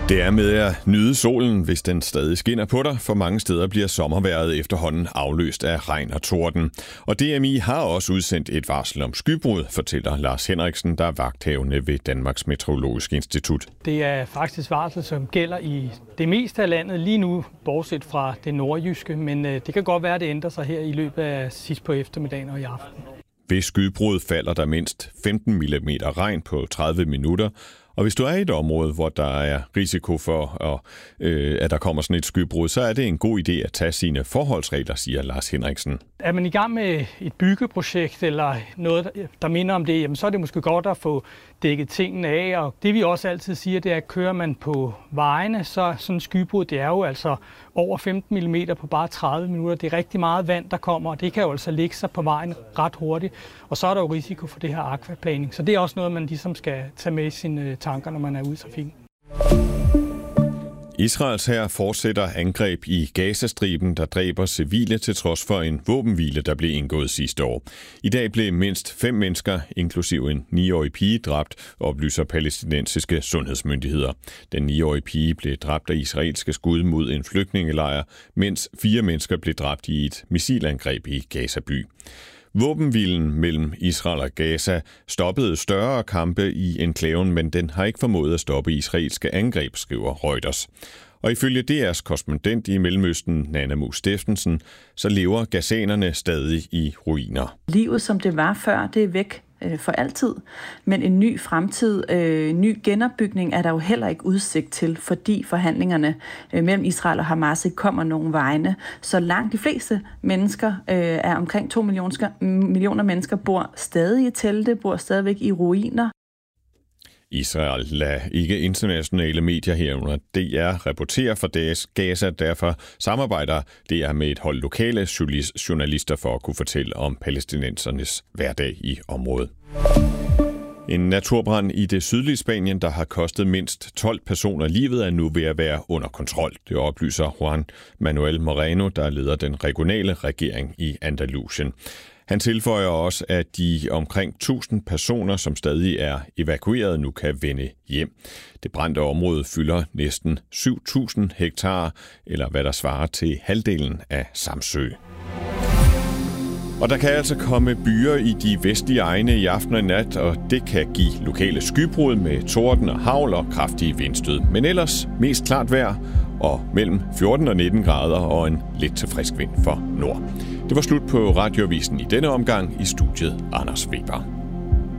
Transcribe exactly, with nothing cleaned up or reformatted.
Det er med at nyde solen, hvis den stadig skinner på dig, for mange steder bliver sommervejret efterhånden afløst af regn og torden. Og D M I har også udsendt et varsel om skybrud, fortæller Lars Henriksen, der er vagthavende ved Danmarks Meteorologiske Institut. Det er faktisk varsel, som gælder i det meste af landet lige nu, bortset fra det nordjyske, men det kan godt være, at det ændrer sig her i løbet af sidst på eftermiddagen og i aften. Ved skybrud falder der mindst femten millimeter regn på tredive minutter, og hvis du er i et område, hvor der er risiko for, at, øh, at der kommer sådan et skybrud, så er det en god idé at tage sine forholdsregler, siger Lars Henriksen. Er man i gang med et byggeprojekt eller noget, der minder om det, jamen, så er det måske godt at få dækket tingene af. Og det vi også altid siger, det er, at kører man på vejene, så sådan en skybrud, det er jo altså over femten millimeter på bare tredive minutter. Det er rigtig meget vand, der kommer, og det kan jo altså ligge sig på vejen ret hurtigt. Og så er der jo risiko for det her akvaplaning. Så det er også noget, man ligesom skal tage med i sine tanker, når man er ude i trafikken. Israels hær fortsætter angreb i Gazastriben, der dræber civile til trods for en våbenhvile, der blev indgået sidste år. I dag blev mindst fem mennesker, inklusive en niårig pige, dræbt, oplyser palæstinensiske sundhedsmyndigheder. Den niårige pige blev dræbt af israelske skud mod en flygtningelejr, mens fire mennesker blev dræbt i et missilangreb i Gaza-by. Våbenhvilen mellem Israel og Gaza stoppede større kampe i enklaven, men den har ikke formået at stoppe israelske angreb, skriver Reuters. Og ifølge D R's korrespondent i Mellemøsten, Nana Mu Steffensen, så lever gazanerne stadig i ruiner. Livet, som det var før, det er væk for altid, men en ny fremtid, øh, ny genopbygning er der jo heller ikke udsigt til, fordi forhandlingerne øh, mellem Israel og Hamas ikke kommer nogen vegne. Så langt de fleste mennesker, øh, er omkring to millioner, millioner mennesker, bor stadig i telte, bor stadigvæk i ruiner. Israel lader ikke internationale medier herunder D R rapportere for Gaza, derfor samarbejder D R med et hold lokale journalister for at kunne fortælle om palæstinensernes hverdag i området. En naturbrand i det sydlige Spanien, der har kostet mindst tolv personer livet, er nu ved at være under kontrol. Det oplyser Juan Manuel Moreno, der leder den regionale regering i Andalusien. Han tilføjer også, at de omkring tusind personer, som stadig er evakueret, nu kan vende hjem. Det brændte område fylder næsten syv tusind hektar, eller hvad der svarer til halvdelen af Samsø. Og der kan altså komme byer i de vestlige egne i aften og nat, og det kan give lokale skybrud med torden og hagl og kraftige vindstød. Men ellers mest klart vejr og mellem fjorten og nitten grader og en lidt til frisk vind for nord. Det var slut på Radioavisen i denne omgang. I studiet Anders Weber.